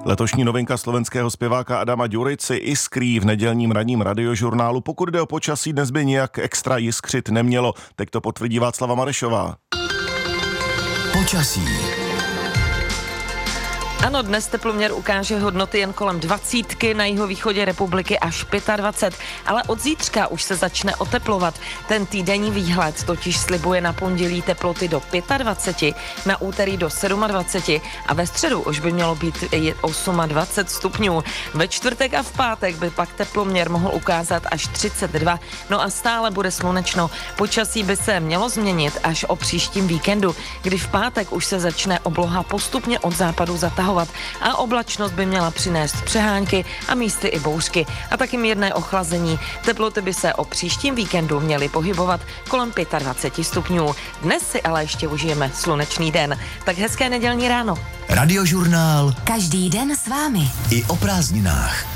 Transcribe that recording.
Letošní novinka slovenského zpěváka Adama Ďurici Iskrý v nedělním ranním radiožurnálu. Pokud jde o počasí, dnes by nijak extra jiskřit nemělo. Teď to potvrdí Václava Marešová. Počasí. Ano, dnes teploměr ukáže hodnoty jen kolem 20, na jihovýchodě republiky až 25, ale od zítřka už se začne oteplovat. Ten týdenní výhled totiž slibuje na pondělí teploty do 25, na úterý do 27 a ve středu už by mělo být 28 stupňů. Ve čtvrtek a v pátek by pak teploměr mohl ukázat až 32, no a stále bude slunečno. Počasí by se mělo změnit až o příštím víkendu, kdy v pátek už se začne obloha postupně od západu zatahovat a oblačnost by měla přinést přehánky a místy i bouřky a taky mírné ochlazení. Teploty by se o příštím víkendu měly pohybovat kolem 25 stupňů. Dnes si ale ještě užijeme slunečný den. Tak hezké nedělní ráno. Radiožurnál. Každý den s vámi. I o prázdninách.